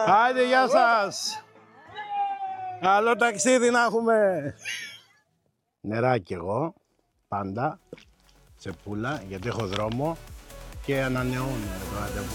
Άντε, γεια σας. Καλό ταξίδι να έχουμε. Νεράκι εγώ, πάντα, σε πουλά, γιατί έχω δρόμο και ανανεώνω το ραντεβού.